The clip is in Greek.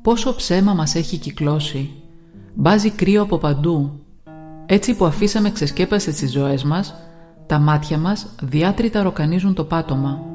Πόσο ψέμα μας έχει κυκλώσει. Μπάζει κρύο από παντού. Έτσι που αφήσαμε ξεσκέπασες τις ζωές μας, τα μάτια μας διάτρητα ροκανίζουν το πάτωμα.